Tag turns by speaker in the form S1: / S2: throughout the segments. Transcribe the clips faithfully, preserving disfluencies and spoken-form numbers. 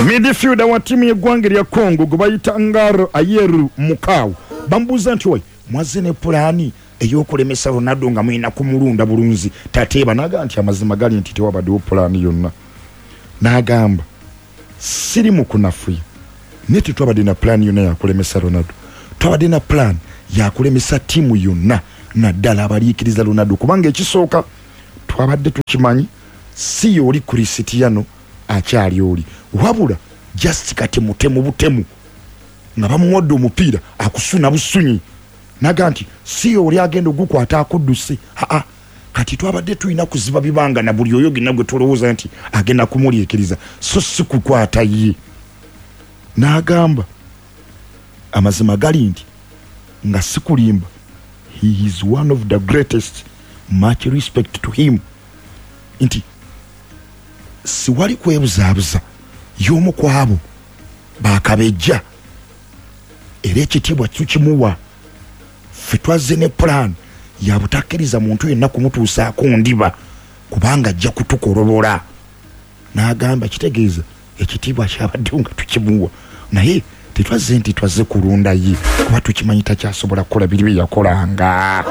S1: midfielder wa timu y'eggwanga lya Congo gwe bayita Ngaro Ayeru Mukau bambuuza nti we mwaze ne pulaani ey'okulemesa Ronaldo nga mulina kumulunda bulunzi tateeba naga nti amazima gali nti tewabaddewo pulaani yonna n'agamba siri mu kunafuya naye tetwabadde na pulaani yonna yakulemesa Ronaldo twabadde na pulaani yakulemesa tiimu yonna naddala abaliikiriza Ronaldo kubanga ekisooka twabadde tukimanyi si y'oli Cristiano akyali oli wabula just kati mutemu butemu nga bamuwadde omupiira akusuna busunyi naga nti si oli agenda ogukwata akudduse aa kati twabadde tulina kuziba bibanga na buli oyo gina gwe tulowooza nti agenda kumuliikiriza so si kukwata ye n'agamba amazima gali nti nga si kulimba he is one of the greatest, much respect to him nti si wali kwebuzaabuza y'omu ku abo baakabejja era ekitiibwa tukimuwa ffe twazze ne plan ya butakkiriza muntu yenna kumutuusaako ndiba kubanga ajja kutukolobola n'agamba kitegeeza ekitiibwa kyabaddewo nga tukimuwa naye tetwazze nti twazze kulunda ye kuba tukimanyi takyasobola kukola biri bye yakolanga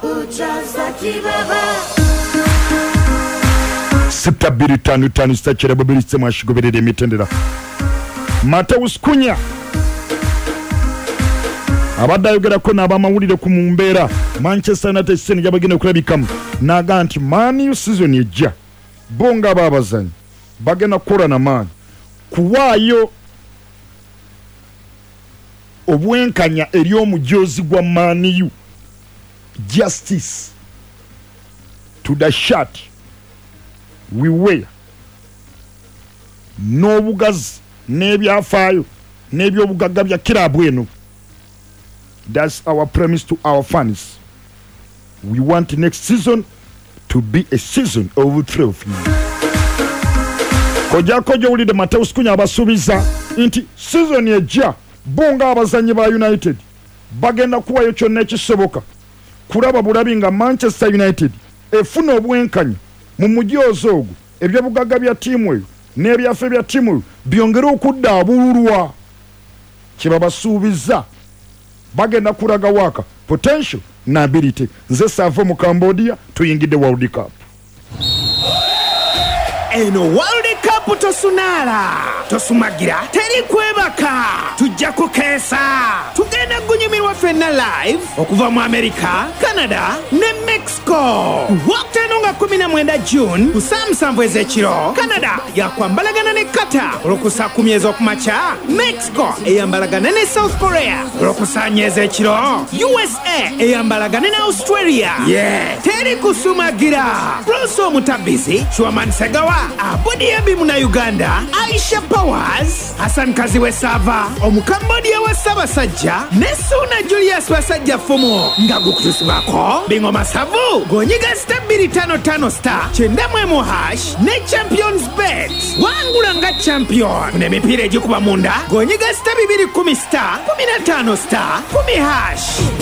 S1: sita bbiri ttaano ttaano sita kyenda bbiri ssemu ashigoberera emitendera Mateus Cunha abadde ayogerako n'abamawulire ku mumbeera Manchester United season gyabagenda okulabikamu n'aga nti Man U season ejja bo nga ababazanyi bagenda kukola n'amaanyi kuwaayo obwenkanya eri omujoozi gwa Man U justice to the shirt we wear n'obugazi n'ebyafaayo n'ebyobugagga bya kirabu eno. That's our promise to our fans. We want next season to be a season of trophy. Koja koja ulide Mateus Cunha abasubiza nti season ejja bonga abazanyi ba United bagenda kuwayo kyonna ekisoboka kulaba bulabi nga Manchester United efuna obwenkanya mu mujoozi ogwo ebyobugagga bya ttiimu eyo n'ebyafe bya ttiimu eyo byongera okudda abululwa kyebabasuubiza bagenda kulaga waka potential na ability nze savo mu Cambodia tuyingidde World Cup
S2: eno World Cup tosunala tosumagira teri kwebaka tujja kukeesa tugenda gunyumirwa fenna live okuva mu America, Canada ne Mexico wakati nga kumi na mwenda June kusamsamvu ezekiro Canada yakwambalagana ne Qatar olukusa kumi ez'okumakya Mexico eyambalagana ne South Korea olukusanya ezekiro U S A eyambalagana ne Australia yeah teri kusumagira Proso Mutabizi Chwaman Segawa Abudi Abimu na Uganda Aisha Powers Hassan Kaziwe Sava omu Cambodia wa Sabasajja Nesuna Julius Wasajja Fumu ngagu kutusibako Bingo Masavu Gonyiga star bbiri ttaano ttaano star kyenda mu emu hash ne Champions Bet wangula nga champion ne mipira egikuba munda gonyiga star bibiri kumi star kumi na ttaano star kumi hash